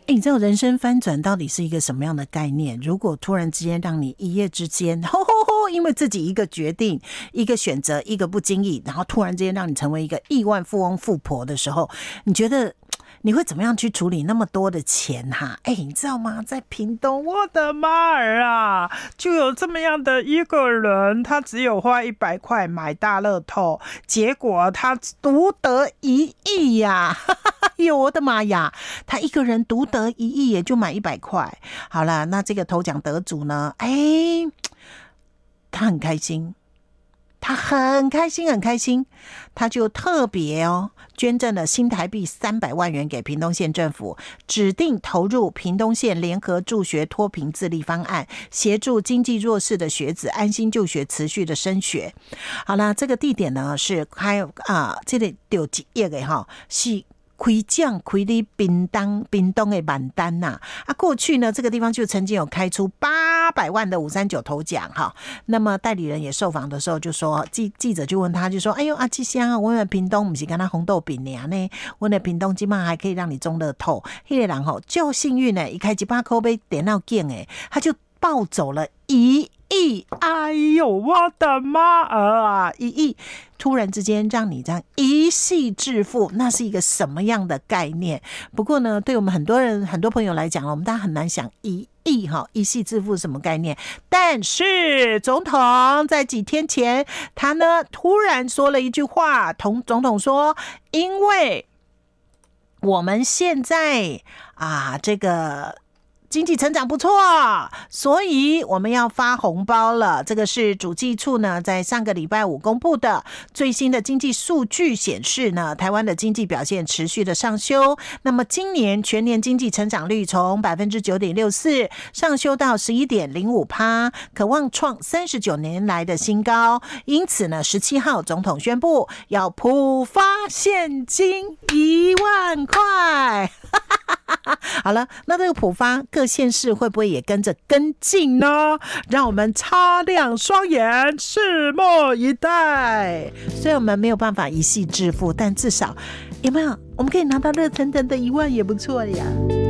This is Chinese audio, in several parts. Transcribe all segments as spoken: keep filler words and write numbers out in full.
欸，你知道人生翻转到底是一个什么样的概念？如果突然之间让你一夜之间，吼吼吼，因为自己一个决定、一个选择、一个不经意，然后突然之间让你成为一个亿万富翁富婆的时候，你觉得你会怎么样去处理那么多的钱哈？哎，你知道吗？在屏东，我的妈儿啊，就有这么样的一个人，他只有花一百块买大乐透，结果他独得一亿呀！哎呦，我的妈呀！他一个人独得一亿，也就买一百块。好了，那这个头奖得主呢？哎，他很开心。他很开心很开心，他就特别哦捐赠了新台币三百万元给屏东县政府，指定投入屏东县联合助学脱贫自立方案，协助经济弱势的学子安心就学，持续的升学。好啦，这个地点呢是开啊，这里有几页的哈，是开奖开你屏东屏东的满单呐啊！过去呢，这个地方就曾经有开出八百万的五三九头奖哈。那么代理人也受访的时候就说，记记者就问他，就说：“哎呦，阿七香啊，我们屏东不是跟他红豆饼呢？我们屏东今晚还可以让你中乐透。那个人吼就幸运呢，一开一百块被点到件哎，他就抱走了一亿！哎呦，我的妈儿啊，一亿！”突然之间让你这样一夕致富，那是一个什么样的概念？不过呢，对我们很多人、很多朋友来讲，我们大家很难想一亿哈一夕致富什么概念。但是总统在几天前，他呢突然说了一句话，同总统说，因为我们现在啊这个经济成长不错，所以我们要发红包了。这个是主计处呢在上个礼拜五公布的最新的经济数据显示呢，台湾的经济表现持续的上修。那么今年全年经济成长率从 百分之九点六四 上修到 百分之十一点零五， 可望创三十九年来的新高。因此呢，十七号总统宣布要普发现金一万块。好了，那这个普发各县市会不会也跟着跟进呢？让我们擦亮双眼，拭目以待。虽然我们没有办法一夕致富，但至少有没有我们可以拿到热腾腾的一万也不错呀。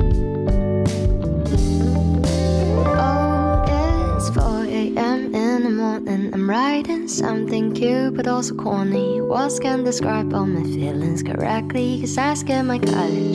four a.m. in the morning, I'm writing something cute but also corny. Words can't describe all my feelings correctly, cause I skipped my college